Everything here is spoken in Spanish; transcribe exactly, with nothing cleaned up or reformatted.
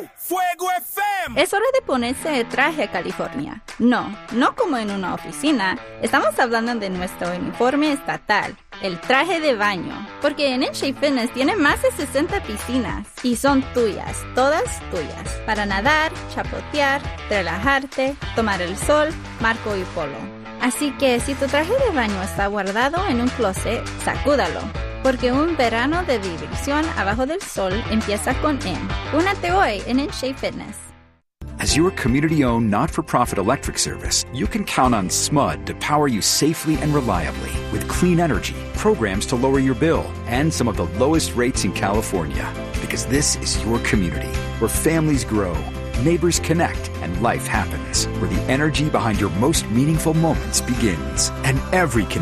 Fuego F M. Es hora de ponerse el traje a California. No, no como en una oficina. Estamos hablando de nuestro uniforme estatal, el traje de baño. Porque en EnShape Fitness tiene más de sesenta piscinas y son tuyas, todas tuyas. Para nadar, chapotear, relajarte, tomar el sol, marco y polo. Así que si tu traje de baño está guardado en un closet, sacúdalo. Porque un verano de diversión abajo del sol empieza con M. Únete hoy en EnShape Fitness. As your community-owned, not-for-profit electric service, you can count on S M U D to power you safely and reliably with clean energy, programs to lower your bill, and some of the lowest rates in California. Because this is your community, where families grow, neighbors connect, and life happens, where the energy behind your most meaningful moments begins. And every